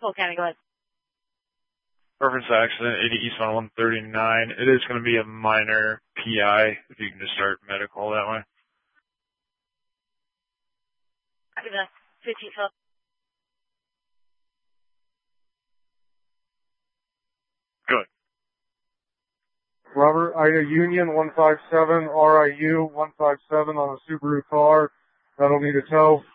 Full County, go ahead. Reference accident, 80 eastbound 139. It is going to be a minor PI, if you can just start medical that way. Copy that. 15 Phil. Good. Robert, Ida Union 157, RIU 157 on a Subaru car. That'll need a tow.